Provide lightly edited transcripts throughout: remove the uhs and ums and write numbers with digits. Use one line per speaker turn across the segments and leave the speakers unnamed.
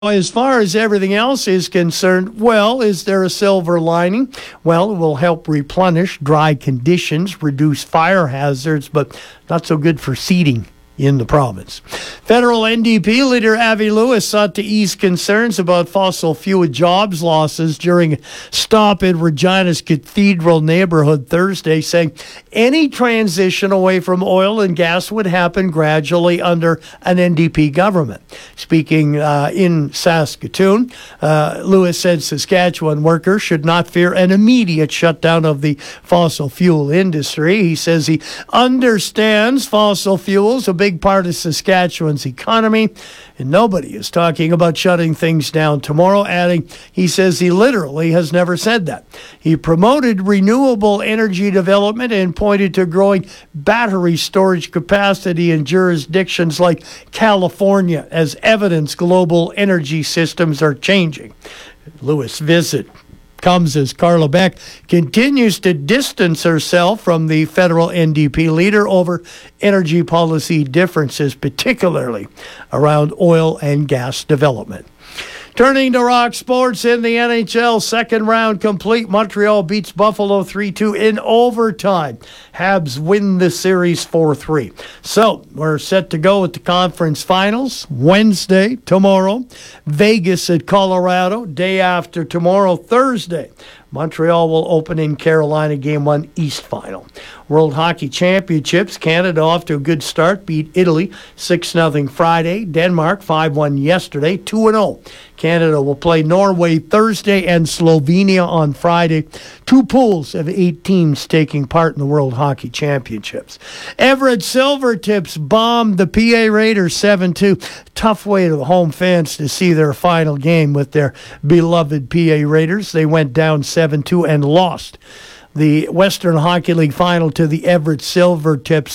As far as everything else is concerned, well, is there a silver lining? Well, it will help replenish dry conditions, reduce fire hazards, but not so good for seeding in the province. Federal NDP leader Avi Lewis sought to ease concerns about fossil fuel jobs losses during a stop in Regina's Cathedral neighborhood Thursday, saying any transition away from oil and gas would happen gradually under an NDP government. Speaking in Saskatoon, Lewis said Saskatchewan workers should not fear an immediate shutdown of the fossil fuel industry. He says he understands fossil fuels, a big part of Saskatchewan's economy, and nobody is talking about shutting things down tomorrow, adding he says he literally has never said that. He promoted renewable energy development and pointed to growing battery storage capacity in jurisdictions like California as evidence global energy systems are changing. Lewis' visit comes as Carla Beck continues to distance herself from the federal NDP leader over energy policy differences, particularly around oil and gas development. Turning to rock sports in the NHL, second round complete. Montreal beats Buffalo 3-2 in overtime. Habs win the series 4-3. So we're set to go with the conference finals Wednesday, tomorrow. Vegas at Colorado, day after tomorrow, Thursday. Montreal will open in Carolina, Game 1 East Final. World Hockey Championships, Canada off to a good start, beat Italy 6-0 Friday. Denmark 5-1 yesterday, 2-0. Canada will play Norway Thursday and Slovenia on Friday. Two pools of 8 teams taking part in the World Hockey Championships. Everett Silvertips bombed the PA Raiders 7-2. Tough way to the home fans to see their final game with their beloved PA Raiders. They went down 7-2 and lost the Western Hockey League final to the Everett Silvertips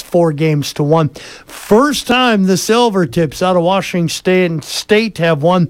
4-1. First time the Silvertips out of Washington State have won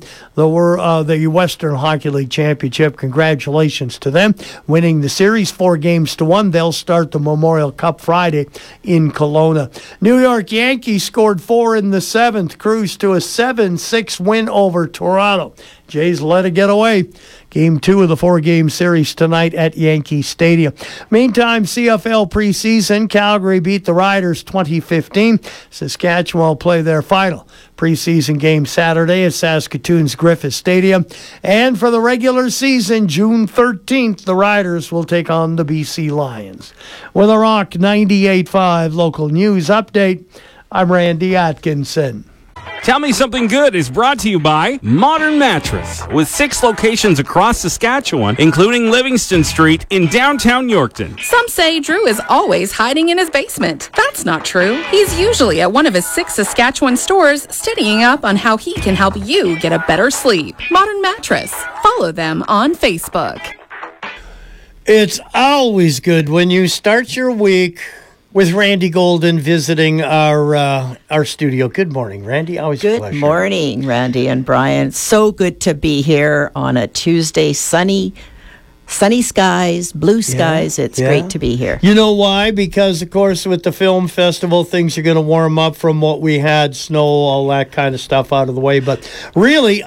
the Western Hockey League championship. Congratulations to them. Winning the series 4-1. They'll start the Memorial Cup Friday in Kelowna. New York Yankees scored 4 in the 7th, cruised to a 7-6 win over Toronto. Jays let it get away. Game 2 of the 4-game series tonight at Yankee Stadium. Meantime, CFL preseason, Calgary beat the Riders 2015. Saskatchewan will play their final preseason game Saturday at Saskatoon's Griffith Stadium. And for the regular season, June 13th, the Riders will take on the BC Lions. With a Rock 98.5 local news update, I'm Randy Atkinson.
Tell Me Something Good is brought to you by Modern Mattress, with 6 locations across Saskatchewan, including Livingston Street in downtown Yorkton.
Some say Drew is always hiding in his basement. That's not true. He's usually at one of his 6 Saskatchewan stores, studying up on how he can help you get a better sleep. Modern Mattress. Follow them on Facebook.
It's always good when you start your week with Randy Golden visiting our studio. Good morning, Randy. Always a pleasure.
Good morning, Randy and Brian. So good to be here on a Tuesday. Sunny skies, blue skies. It's great to be here.
You know why? Because, of course, with the film festival, things are going to warm up from what we had, snow, all that kind of stuff out of the way. But really,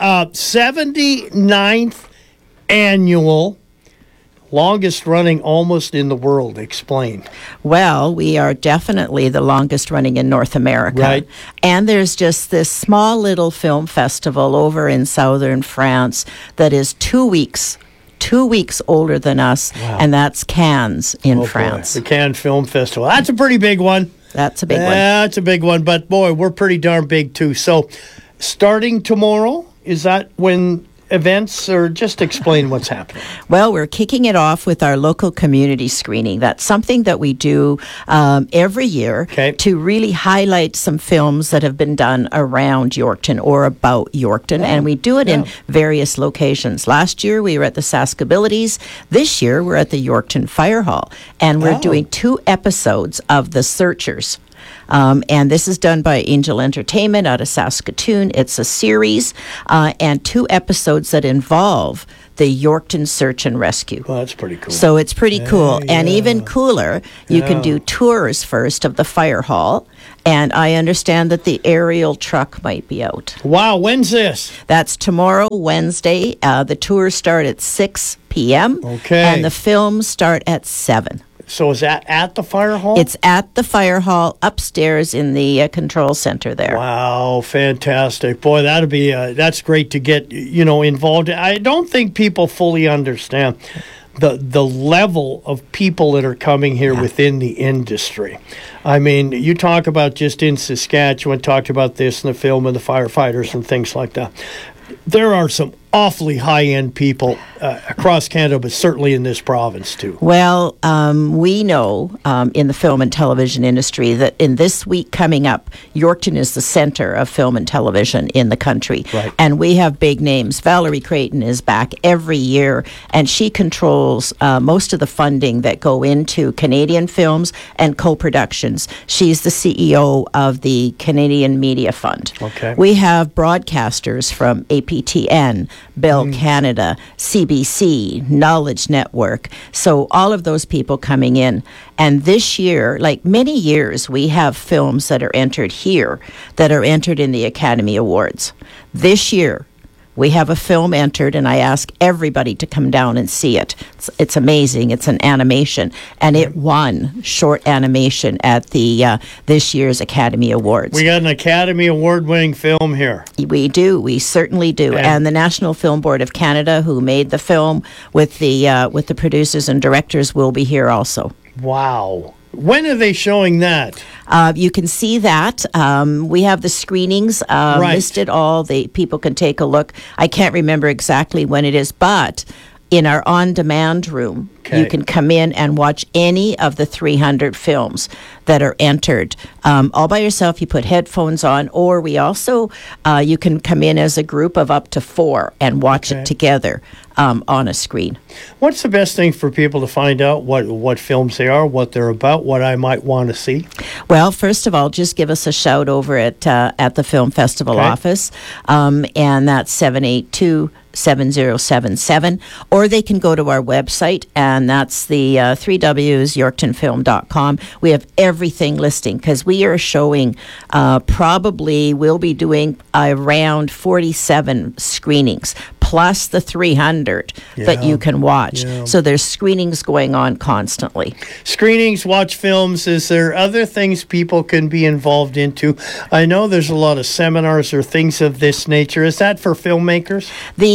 79th annual, longest running almost in the world. Explain.
Well, we are definitely the longest running in North America.
Right.
And there's just this small little film festival over in southern France that is 2 weeks. 2 weeks older than us, and that's Cannes in France.
Boy, the Cannes Film Festival. That's a pretty big one.
That's a big one.
That's a big one, but boy, we're pretty darn big too. So, starting tomorrow, is that when events, or just explain what's happening?
Well, we're kicking it off with our local community screening. That's something that we do every year to really highlight some films that have been done around Yorkton or about Yorkton, and we do it in various locations. Last year, we were at the Saskabilities. This year, we're at the Yorkton Fire Hall, and we're doing 2 episodes of The Searchers. And this is done by Angel Entertainment out of Saskatoon. It's a series and 2 episodes that involve the Yorkton Search and Rescue.
Well, that's pretty cool.
So it's pretty cool. And even cooler, you can do tours first of the fire hall. And I understand that the aerial truck might be out.
Wow, when's this?
That's tomorrow, Wednesday. The tours start at 6 p.m.
Okay.
And the films start at 7.
So is that at the fire hall?
It's at the fire hall upstairs in the control center there.
Wow, fantastic. Boy, that's great to get, involved. I don't think people fully understand the level of people that are coming here within the industry. I mean, you talk about just in Saskatchewan, talked about this in the film of the firefighters and things like that. There are some awfully high-end people across Canada, but certainly in this province too.
Well, we know in the film and television industry that in this week coming up, Yorkton is the center of film and television in the country.
Right.
And we have big names. Valerie Creighton is back every year, and she controls most of the funding that go into Canadian films and co-productions. She's the CEO of the Canadian Media Fund.
Okay.
We have broadcasters from APTN, Bell Canada, CBC, Knowledge Network. So all of those people coming in. And this year, like many years, we have films that are entered here that are entered in the Academy Awards. This year, we have a film entered, and I ask everybody to come down and see it. It's amazing. It's an animation, and it won short animation at the this year's Academy Awards.
We got an Academy Award-winning film here.
We do. We certainly do. And the National Film Board of Canada, who made the film with the producers and directors, will be here also.
Wow. When are they showing that?
You can see that. We have the screenings listed all. The people can take a look. I can't remember exactly when it is, but in our on-demand room, you can come in and watch any of the 300 films that are entered. All by yourself, you put headphones on, or we also, you can come in as a group of up to 4 and watch it together on a screen.
What's the best thing for people to find out what films they are, what they're about, what I might want to see?
Well, first of all, just give us a shout over at the Film Festival office, and that's 782-7077, or they can go to our website, and that's the 3Ws, YorktonFilm.com. We have everything listing, because we are showing probably, we'll be doing around 47 screenings, plus the 300 that you can watch. Yeah. So there's screenings going on constantly.
Screenings, watch films. Is there other things people can be involved into? I know there's a lot of seminars or things of this nature. Is that for filmmakers?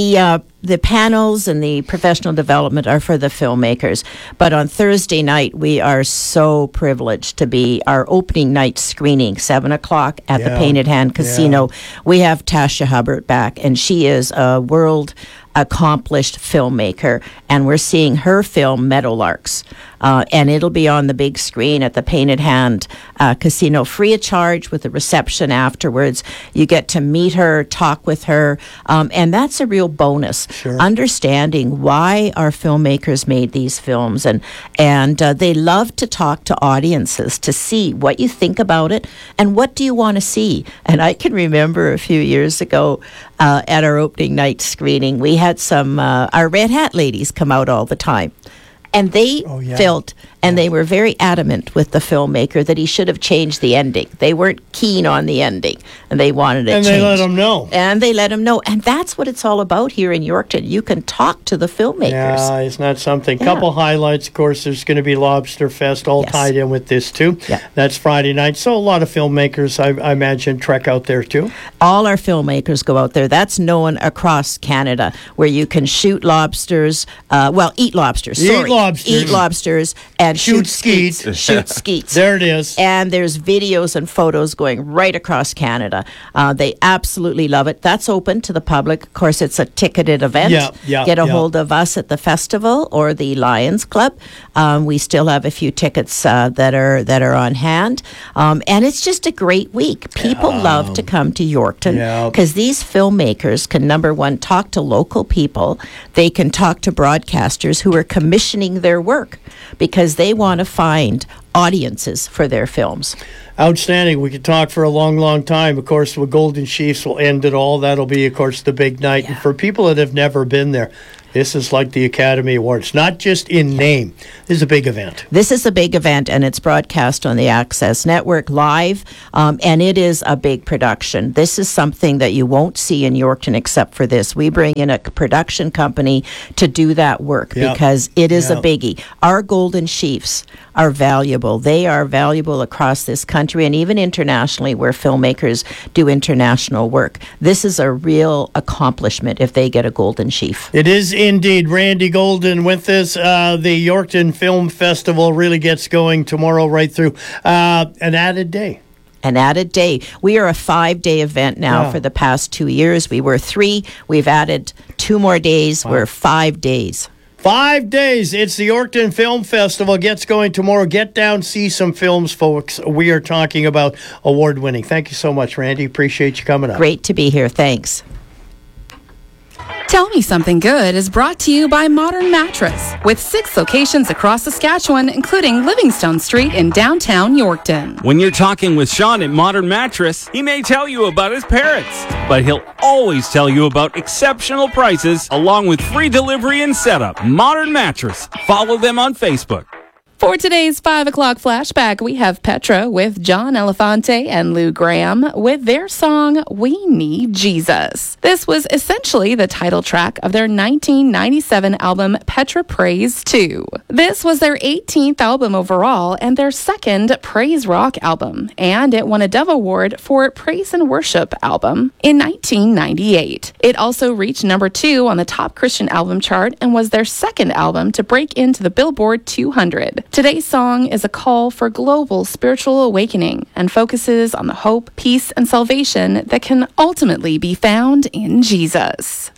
The panels and the professional development are for the filmmakers. But on Thursday night, we are so privileged to be our opening night screening, 7 o'clock at the Painted Hand Casino. We have Tasha Hubbard back, and she is a world accomplished filmmaker, and we're seeing her film Meadowlarks, and it'll be on the big screen at the Painted Hand Casino, free of charge, with a reception afterwards. You get to meet her, talk with her, and that's a real bonus.
Sure.
Understanding why our filmmakers made these films, and they love to talk to audiences to see what you think about it and what do you want to see. And I can remember a few years ago at our opening night screening, we had some our Red Hat ladies come out all the time, and they felt, and they were very adamant with the filmmaker that he should have changed the ending. They weren't keen on the ending, and they wanted it changed.
And they let him know.
And they let him know. And that's what it's all about here in Yorkton. You can talk to the filmmakers.
Yeah, isn't that something? Couple highlights, of course, there's going to be Lobster Fest, all tied in with this, too.
Yeah.
That's Friday night. So a lot of filmmakers, I imagine, trek out there, too.
All our filmmakers go out there. That's known across Canada, where you can shoot lobsters, eat lobsters. Eat lobsters and shoot skeets. Shoot skeets.
There it is.
And there's videos and photos going right across Canada. They absolutely love it. That's open to the public. Of course, it's a ticketed event. Get a hold of us at the festival or the Lions Club. We still have a few tickets that are on hand. And it's just a great week. People love to come to Yorkton because these filmmakers can, number one, talk to local people. They can talk to broadcasters who are commissioning their work, because they want to find audiences for their films.
Outstanding. We could talk for a long, long time. Of course, the Golden Chiefs will end it all. That'll be, of course, the big night. And for people that have never been there, this is like the Academy Awards, not just in name. This is a big event.
This is a big event, and it's broadcast on the Access Network live, and it is a big production. This is something that you won't see in Yorkton except for this. We bring in a production company to do that work because it is a biggie. Our Golden Chiefs are valuable. They are valuable across this country and even internationally where filmmakers do international work. This is a real accomplishment if they get a Golden Chief.
It is indeed. Randy Golden with us. The Yorkton Film Festival really gets going tomorrow right through. An added day.
An added day. We are a 5-day event now for the past 2 years. We were 3. We've added 2 more days. We're 5 days.
5 days. It's the Yorkton Film Festival. Gets going tomorrow. Get down, see some films, folks. We are talking about award-winning. Thank you so much, Randy. Appreciate you coming up.
Great to be here. Thanks.
Tell Me Something Good is brought to you by Modern Mattress, with 6 locations across Saskatchewan, including Livingstone Street in downtown Yorkton.
When you're talking with Sean at Modern Mattress, he may tell you about his parrots, but he'll always tell you about exceptional prices along with free delivery and setup. Modern Mattress. Follow them on Facebook.
For today's 5 o'clock flashback, we have Petra with John Elefante and Lou Graham with their song, We Need Jesus. This was essentially the title track of their 1997 album, Petra Praise 2. This was their 18th album overall and their second praise rock album, and it won a Dove Award for Praise and Worship album in 1998. It also reached number 2 on the Top Christian Album chart and was their second album to break into the Billboard 200. Today's song is a call for global spiritual awakening and focuses on the hope, peace, and salvation that can ultimately be found in Jesus.